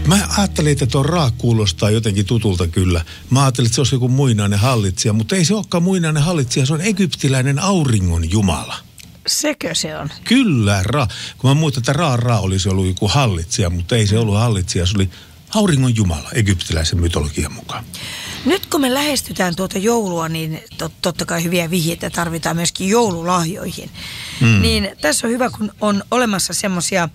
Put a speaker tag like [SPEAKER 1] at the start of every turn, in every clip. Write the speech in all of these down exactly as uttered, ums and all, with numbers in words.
[SPEAKER 1] Mä ajattelin, että tuo Ra kuulostaa jotenkin tutulta kyllä. Mä ajattelin, että se olisi joku muinainen hallitsija, mutta ei se olekaan muinainen hallitsija, se on egyptiläinen auringon jumala.
[SPEAKER 2] Sekö se on?
[SPEAKER 1] Kyllä, Ra. Kun mä muistan, että Ra Ra olisi ollut joku hallitsija, mutta ei se ollut hallitsija, se oli auringon jumala egyptiläisen mytologian mukaan.
[SPEAKER 2] Nyt kun me lähestytään tuota joulua, niin tot, totta kai hyviä vihjeitä tarvitaan myöskin joululahjoihin. Mm. Niin tässä on hyvä, kun on olemassa semmoisia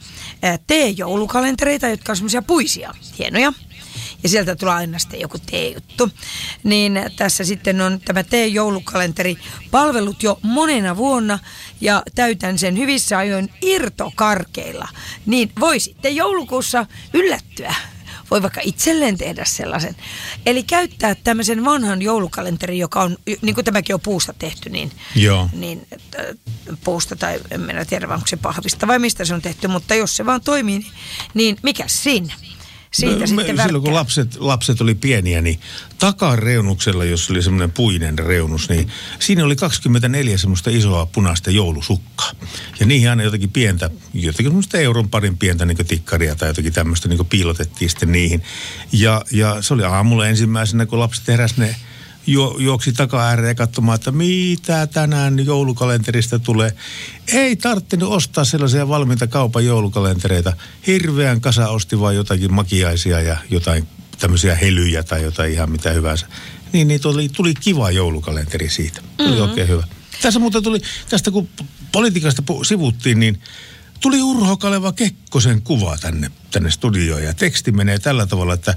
[SPEAKER 2] tee-joulukalentereita, jotka on semmoisia puisia, hienoja. Ja sieltä tulee aina sitten joku tee-juttu. Niin tässä sitten on tämä tee-joulukalenteri palvellut jo monena vuonna ja täytän sen hyvissä ajoin irtokarkeilla. Niin voi sitten joulukuussa yllättyä. Voi vaikka itselleen tehdä sellaisen. Eli käyttää tämmöisen vanhan joulukalenterin, joka on, niin kuin tämäkin on puusta tehty, niin,
[SPEAKER 1] Joo.
[SPEAKER 2] niin äh, puusta tai en minä tiedä, onko se pahvista vai mistä se on tehty, mutta jos se vaan toimii, niin, niin mikäs siinä? Siitä
[SPEAKER 1] no,
[SPEAKER 2] sitten
[SPEAKER 1] me, silloin kun lapset, lapset oli pieniä, niin takareunuksella, jos oli semmoinen puinen reunus, niin siinä oli kaksikymmentäneljä semmoista isoa punaista joulusukkaa. Ja niihin aina jotakin pientä, jotakin semmoista euron parin pientä niin kuin tikkaria tai jotakin tämmöistä niin kuin piilotettiin sitten niihin. Ja, ja se oli aamulla ensimmäisenä, kun lapset heräs, ne Ju, juoksi taka-ääreen katsomaan, että mitä tänään joulukalenterista tulee. Ei tarvinnut ostaa sellaisia valmiita kaupan joulukalentereita. Hirveän kasa osti vaan jotakin makiaisia ja jotain tämmöisiä helyjä tai jotain ihan mitä hyvänsä. Niin, niin tuli, tuli kiva joulukalenteri siitä. Tuli mm-hmm. oikein hyvä. Tässä muuten tuli, tästä kun politiikasta sivuttiin, niin tuli Urho Kaleva Kekkosen kuva tänne, tänne studioon. Ja teksti menee tällä tavalla, että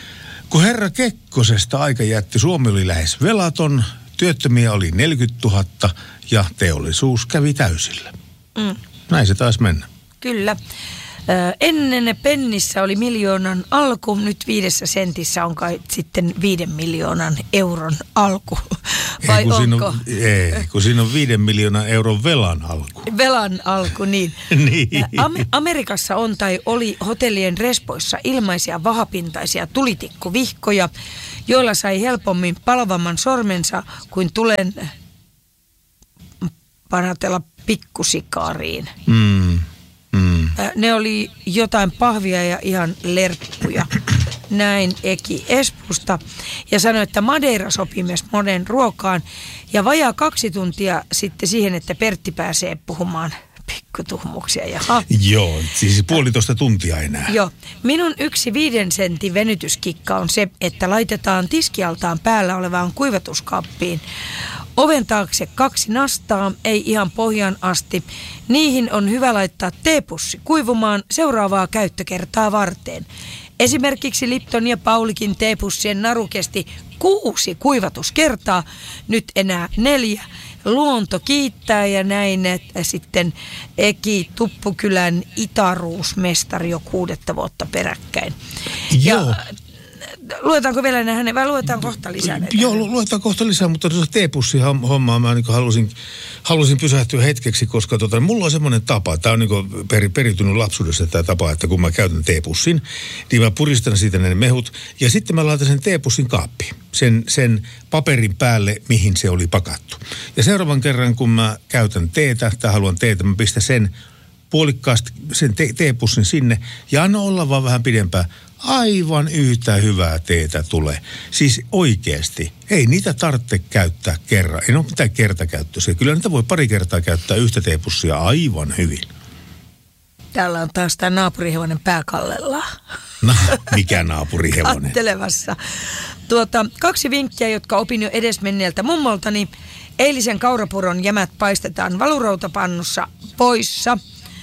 [SPEAKER 1] kun herra Kekkosesta aika jätti, Suomi oli lähes velaton, työttömiä oli neljäkymmentätuhatta ja teollisuus kävi täysillä. Mm. Näin se taisi mennä.
[SPEAKER 2] Kyllä. Ö, ennen pennissä oli miljoonan alku, nyt viidessä sentissä on kai sitten viiden miljoonan euron alku. Vai
[SPEAKER 1] ei, kun
[SPEAKER 2] onko?
[SPEAKER 1] Siinä on, ei, kun siinä on viiden miljoonan euron velan alku.
[SPEAKER 2] Velan alku, niin.
[SPEAKER 1] niin.
[SPEAKER 2] Am- Amerikassa on tai oli hotellien respoissa ilmaisia vahapintaisia tulitikkuvihkoja, joilla sai helpommin palavamman sormensa kuin tulen paratella pikkusikariin.
[SPEAKER 1] Mm. Mm.
[SPEAKER 2] Ne oli jotain pahvia ja ihan lerppuja. Näin Eki Espusta. Ja sanoi, että Madeira sopii myös monen ruokaan. Ja vajaa kaksi tuntia sitten siihen, että Pertti pääsee puhumaan pikkutuhmuksia. Jaha.
[SPEAKER 1] Joo, siis puolitoista tuntia enää.
[SPEAKER 2] Joo. Minun yksi viiden sentin venytyskikka on se, että laitetaan tiskialtaan päällä olevaan kuivatuskaappiin oven taakse kaksi nastaa, ei ihan pohjaan asti. Niihin on hyvä laittaa teepussi kuivumaan seuraavaa käyttökertaa varten. Esimerkiksi Lipton ja Paulikin teepussien naru kesti kuusi kuivatuskertaa, nyt enää neljä. Luonto kiittää ja näin, että sitten Eki Tuppukylän itaruusmestari jo kuudetta vuotta peräkkäin.
[SPEAKER 1] Joo.
[SPEAKER 2] Ja luetaanko vielä nähdä, vai luetaan kohta lisää näitä?
[SPEAKER 1] Joo, lu- luetaan kohta lisää, mutta tuossa teepussi-hommaa mä niin halusin, halusin pysähtyä hetkeksi, koska tota, mulla on semmoinen tapa, tämä on niin per, peritynyt lapsuudessa tämä tapa, että kun mä käytän teepussin, niin mä puristan siitä ne mehut, ja sitten mä laitan sen teepussin kaappiin, sen, sen paperin päälle, mihin se oli pakattu. Ja seuraavan kerran, kun mä käytän teetä, tai haluan teetä, mä pistän sen puolikkaasti, sen te- teepussin sinne, ja anna olla vaan vähän pidempään. Aivan yhtä hyvää teetä tulee. Siis oikeasti. Ei niitä tarvitse käyttää kerran. Ei ole mitään kertakäyttöisiä. Kyllä niitä voi pari kertaa käyttää yhtä teepussia aivan hyvin.
[SPEAKER 2] Täällä on taas tämä naapurihevonen pääkallella.
[SPEAKER 1] No, mikä naapurihevonen?
[SPEAKER 2] Kattelevassa. Tuota, kaksi vinkkiä, jotka opin jo edesmenneeltä mummoltani. Eilisen kaurapuron jämät paistetaan valurautapannussa poissa.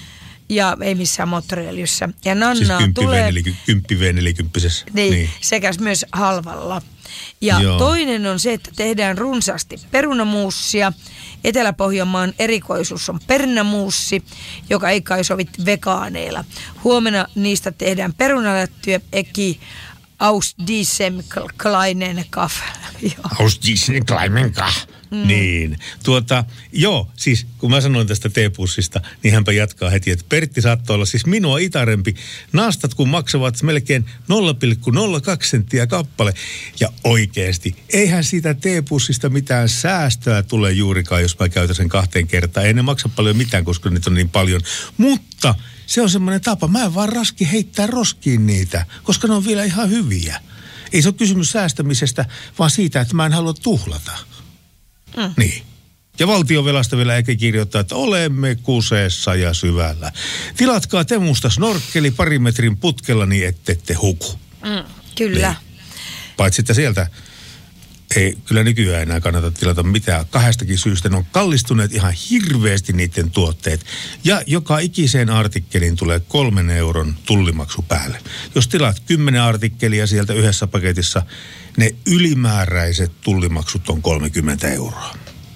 [SPEAKER 2] Ja ei missään moottoriöljyssä. Ja Nannaa
[SPEAKER 1] siis
[SPEAKER 2] tulee...
[SPEAKER 1] kymppi V neljäkymppisessä.
[SPEAKER 2] Niin, niin, sekä myös halvalla. Ja Joo. toinen on se, että tehdään runsaasti perunamuussia. Etelä-Pohjanmaan erikoisuus on pernamuussi, joka ei kai sovi vegaaneilla. Huomenna niistä tehdään perunalättyjä, Eki aus diesem kleinen kaff.
[SPEAKER 1] Aus diesem kleinen kaff. Mm. Niin. Tuota, joo, siis kun mä sanoin tästä teepussista, niin hänpä jatkaa heti, että Pertti saattoi olla siis minua itarempi. Naastat kun maksavat melkein nolla pilkku nolla kaksi senttiä kappale. Ja oikeasti, eihän siitä teepussista mitään säästöä tule juurikaan, jos mä käytän sen kahteen kertaan. Ei ne maksa paljon mitään, koska niitä on niin paljon. Mutta se on semmoinen tapa. Mä en vaan raski heittää roskiin niitä, koska ne on vielä ihan hyviä. Ei se ole kysymys säästämisestä, vaan siitä, että mä en halua tuhlata. Mm. Niin. Ja valtionvelasta vielä eikä kirjoittaa, että olemme kuseessa ja syvällä. Tilatkaa Temusta snorkkeli pari metrin putkella, niin ettette huku.
[SPEAKER 2] Mm, kyllä.
[SPEAKER 1] Niin. Paitsi että sieltä ei kyllä nykyään enää kannata tilata mitään. Kahdestakin syystä ne on kallistuneet ihan hirveästi niiden tuotteet. Ja joka ikiseen artikkeliin tulee kolmen euron tullimaksu päälle. Jos tilaat kymmenen artikkelia sieltä yhdessä paketissa, ne ylimääräiset tullimaksut on kolmekymmentä euroa.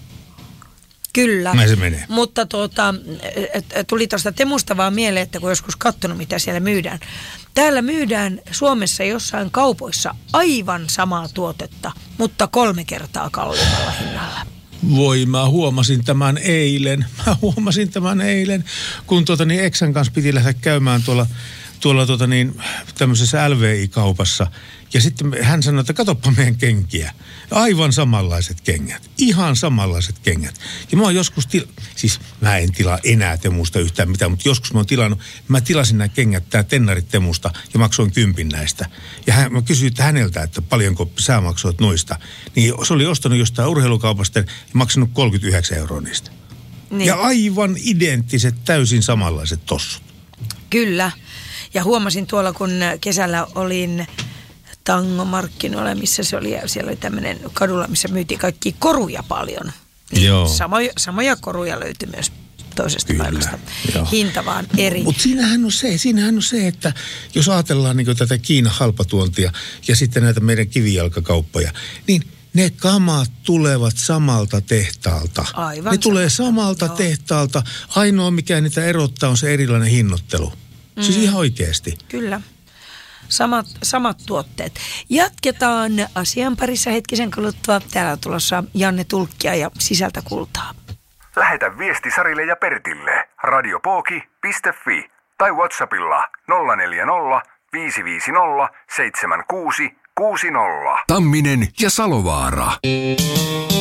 [SPEAKER 2] Kyllä,
[SPEAKER 1] näin se menee.
[SPEAKER 2] Mutta tuota, tuli tuosta Temusta vaan mieleen, että kun joskus katsonut, mitä siellä myydään. Täällä myydään Suomessa jossain kaupoissa aivan samaa tuotetta, mutta kolme kertaa kalliimmalla hinnalla.
[SPEAKER 1] Voi, mä huomasin tämän eilen. Mä huomasin tämän eilen, kun tuota niin Eksän kanssa piti lähteä käymään tuolla, tuolla tuota niin, tämmöisessä L V I-kaupassa. Ja sitten hän sanoi, että katoppa meidän kenkiä. Aivan samanlaiset kengät. Ihan samanlaiset kengät. Ja mä oon joskus, til... siis mä en tilaa enää Temusta yhtään mitään, mutta joskus mä oon tilannut, mä tilasin nämä kengät, tää tennarit Temusta, ja maksoin kympin näistä. Ja hän, mä kysyin häneltä, että paljonko sä maksoit noista. Niin se oli ostanut jostain urheilukaupasta ja maksanut kolmekymmentäyhdeksän euroa niistä. Niin. Ja aivan identtiset, täysin samanlaiset tossut.
[SPEAKER 2] Kyllä. Ja huomasin tuolla, kun kesällä olin Tangomarkkinoilla, missä se oli, siellä oli tämmöinen kadulla, missä myytiin kaikkia koruja paljon. Niin Joo. Samoja, samoja koruja löytyi myös toisesta maailmasta. Hinta vaan eri.
[SPEAKER 1] Mutta siinähän on se, siinähän on se, että jos ajatellaan niin tätä Kiinan halpatuontia ja sitten näitä meidän kivijalkakauppoja, niin ne kamat tulevat samalta tehtaalta.
[SPEAKER 2] Aivan
[SPEAKER 1] ne tulee samalta Joo. tehtaalta. Ainoa, mikä niitä erottaa, on se erilainen hinnoittelu. Mm. Siis ihan oikeasti.
[SPEAKER 2] Kyllä. Samat, samat tuotteet. Jatketaan asian parissa hetkisen kuluttua. Täällä on tulossa Janne Tulkkia ja Sisältä kultaa.
[SPEAKER 3] Lähetä viesti Sarille ja Pertille radiopoki piste fi tai WhatsAppilla nolla neljä nolla viisi viisi nolla seitsemän kuusi kuusi nolla. Tamminen ja Salovaara.